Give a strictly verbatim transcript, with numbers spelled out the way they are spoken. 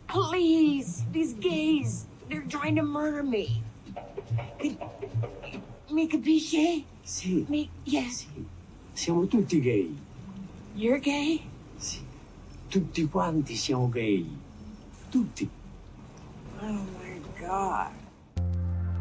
Please, these gays, they're trying to murder me. Could, mi capisce? Sì. Mi, yes. Sì. Siamo tutti gay. You're gay? Sì. Tutti quanti siamo gay. Tutti. Oh my God.